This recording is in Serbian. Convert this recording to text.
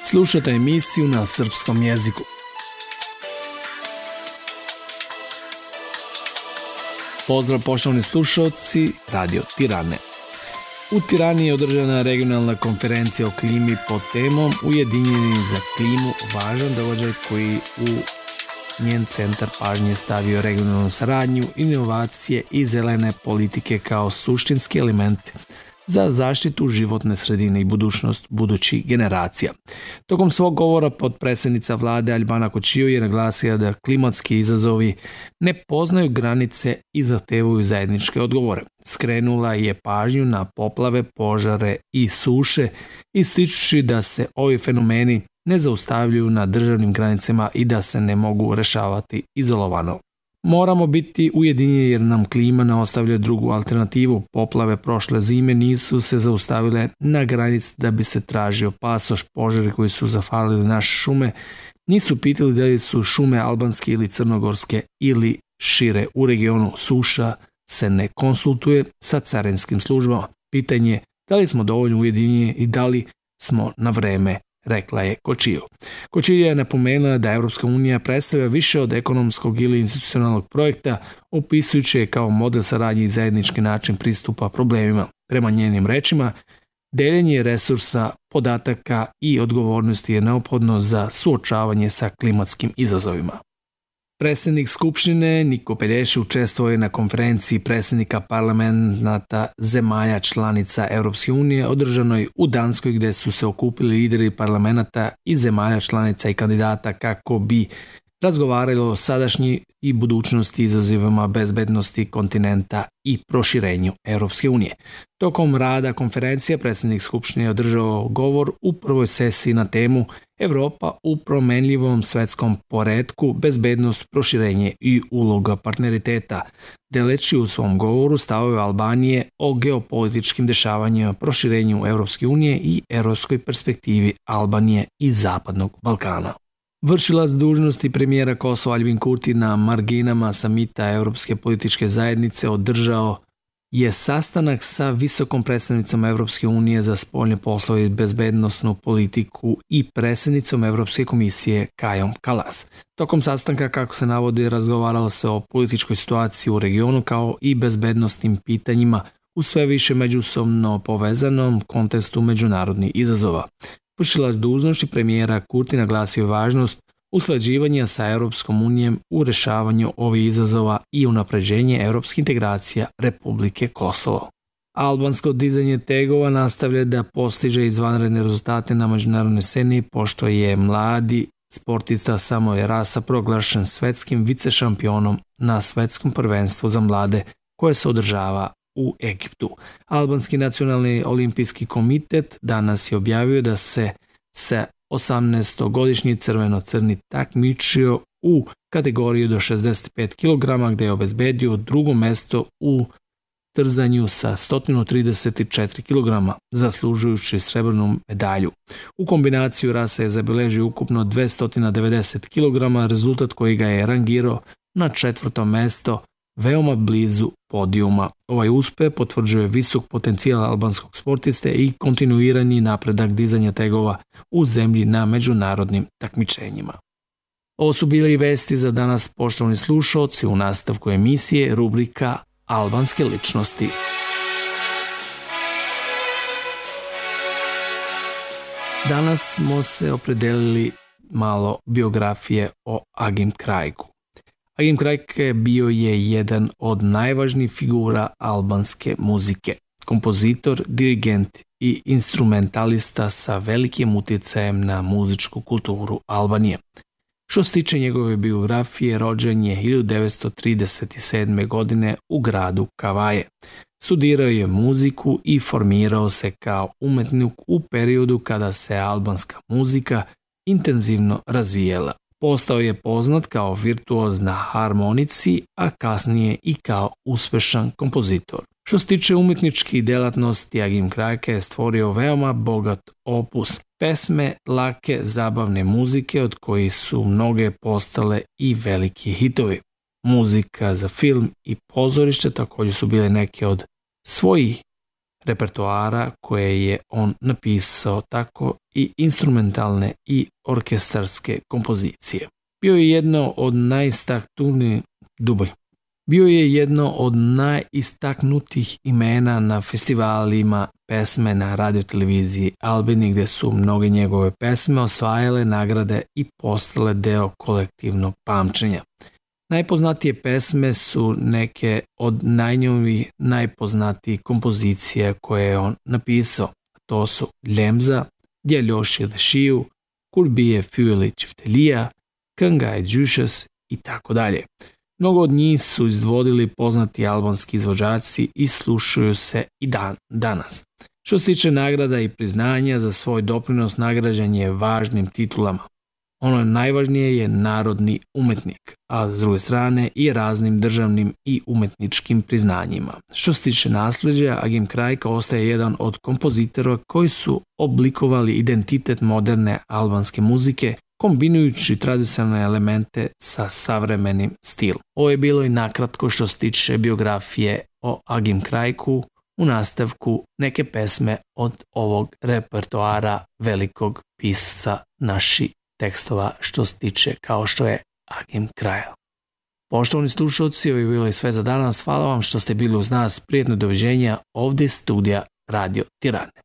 Slušate emisiju na srpskom jeziku. Pozdrav poštovani slušalci Radio Tirane. U Tirani je održana regionalna konferencija o klimi pod temom Ujedinjeni za klimu, važan događaj koji u njen centar pažnje stavio regionalnu saradnju, inovacije i zelene politike kao suštinski element za zaštitu životne sredine i budućnost budućih generacija. Tokom svog govora potpredsjednica vlade Albana Kočio je naglasila da klimatski izazovi ne poznaju granice i zahtevaju zajedničke odgovore. Skrenula je pažnju na poplave, požare i suše, ističući da se ovi fenomeni ne zaustavljaju na državnim granicama i da se ne mogu rešavati izolovano. Moramo biti ujedinjeni jer nam klima ne ostavlja drugu alternativu. Poplave prošle zime nisu se zaustavile na granici da bi se tražio pasoš. Požari koji su zafalili naše šume nisu pitali da li su šume albanske ili crnogorske ili šire u regionu. Suša se ne konsultuje sa carinskim službama. Pitanje je da li smo dovoljno ujedinjeni i da li smo na vreme, rekla je Kočio. Kočio je napomenula da Evropska unija predstavlja više od ekonomskog ili institucionalnog projekta, opisujući je kao model saradnje i zajednički način pristupa problemima. Prema njenim rečima, deljenje resursa, podataka i odgovornosti je neophodno za suočavanje sa klimatskim izazovima. Predsjednik Skupštine Niko Pelješi učestvovao je na konferenciji predsjednika parlamenta zemalja članica Europske unije održanoj u Danskoj gdje su se okupili lideri parlamenta i zemalja članica i kandidata kako bi razgovarali o sadašnji i budućnosti izazovima bezbednosti kontinenta i proširenju Europske unije. Tokom rada konferencije predsjednik Skupštine je održao govor u prvoj sesiji na temu Evropa u promenljivom svetskom poretku, bezbednost, proširenje i uloga partneriteta, deleći u svom govoru stavove Albanije o geopolitičkim dešavanjima, proširenju Europske unije i europskoj perspektivi Albanije i Zapadnog Balkana. Vršilac dužnosti premijera Kosova Albin Kurti na marginama samita Europske političke zajednice održao je sastanak sa visokom predstavnicom Europske unije za spoljne poslove i bezbednosnu politiku i predsjednicom Europske komisije Kajom Kallas. Tokom sastanka, kako se navodi, razgovaralo se o političkoj situaciji u regionu kao i bezbednosnim pitanjima u sve više međusobno povezanom kontekstu međunarodnih izazova. Vršilac dužnosti premijera Kurti naglasio važnost usklađivanja sa Europskom unijom u rešavanju ovih izazova i unapređenje europske integracija Republike Kosovo. Albansko dizanje tegova nastavlja da postiže izvanredne rezultate na međunarodnoj sceni, pošto je mladi sportista Samoje Rasa proglašen svetskim vicešampionom na svetskom prvenstvu za mlade koje se održava u Egiptu. Albanski nacionalni olimpijski komitet danas je objavio da se 18-godišnji crveno-crni takmičio u kategoriji do 65 kg gdje je obezbedio drugo mesto u trzanju sa 134 kg, zaslužujući srebrnu medalju. U kombinaciju Rasa je zabeležio ukupno 290 kg, rezultat koji ga je rangirao na 4. mesto, veoma blizu podijuma. Ovaj uspeh potvrđuje visok potencijal albanskog sportiste i kontinuirani napredak dizanja tegova u zemlji na međunarodnim takmičenjima. Ovo su bile i vesti za danas, poštovani slušalci. U nastavku emisije rubrika Albanske ličnosti. Danas smo se opredelili malo biografije o Agim Krajku. Agim Krajke bio je jedan od najvažnijih figura albanske muzike, kompozitor, dirigent i instrumentalista sa velikim utjecajem na muzičku kulturu Albanije. Što se tiče njegove biografije, rođen je 1937. godine u gradu Kavaje. Studirao je muziku i formirao se kao umetnik u periodu kada se albanska muzika intenzivno razvijela. Postao je poznat kao virtuoz na harmonici, a kasnije i kao uspešan kompozitor. Što se tiče umjetničkih delatnosti, Agim Krajke je stvorio veoma bogat opus. Pesme lake, zabavne muzike od kojih su mnoge postale i veliki hitovi. Muzika za film i pozorište također su bile neke od svojih repertoara koje je on napisao, tako i instrumentalne i orkestarske kompozicije. Bio je jedno od najistaknutih imena na festivalima pesme na radioteleviziji Albini, gde su mnoge njegove pesme osvajale nagrade i postale deo kolektivnog pamćenja. Najpoznatije pesme su neke od najpoznatijih kompozicija koje je on napisao. To su Lemza, Djeljoši Lešiju, Kulbije Füli Čiftelija, Kangaj Džušas i tako dalje. Mnogo od njih su izvodili poznati albanski izvođači i slušaju se i danas. Što se tiče nagrada i priznanja za svoj doprinos, nagrađen je važnim titulama. Ono najvažnije je narodni umetnik, a s druge strane i raznim državnim i umetničkim priznanjima. Što se tiče nasljeđa, Agim Krajka ostaje jedan od kompozitora koji su oblikovali identitet moderne albanske muzike, kombinujući tradicionalne elemente sa savremenim stilom. Ovo je bilo i nakratko što se tiče biografije o Agim Krajku. U nastavku neke pesme od ovog repertoara velikog pisca naših tekstova što se tiče kao što je Agim Kraja. Poštovani slušalci, ovo je bilo i sve za danas. Hvala vam što ste bili uz nas. Prijetno doviđenja ovdje iz studija Radio Tirane.